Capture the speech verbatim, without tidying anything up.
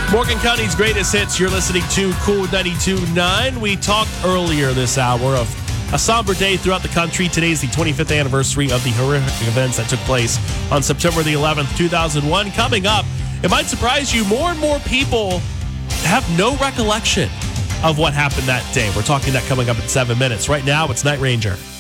Morgan County's greatest hits. You're listening to Cool ninety-two point nine. We talked earlier this hour of a somber day throughout the country. Today's the twenty-fifth anniversary of the horrific events that took place on September the eleventh, two thousand one. Coming up, it might surprise you, more and more people have no recollection of what happened that day. We're talking that coming up in seven minutes. Right now, it's Night Ranger.